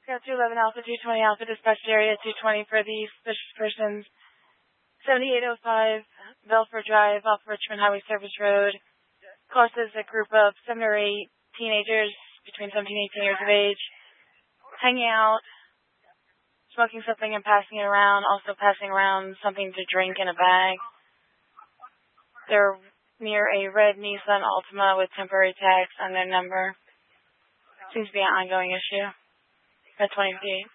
Got 211 Alpha, 220 Alpha, dispatch area 220 for the suspicious persons. 7805 Belfort Drive off Richmond Highway Service Road. Call says a group of 7 or 8 teenagers between 17 and 18 years of age hanging out, smoking something and passing it around, also passing around something to drink in a bag. They're near a red Nissan Altima with temporary tags on their number. Seems to be an ongoing issue. At 20 feet.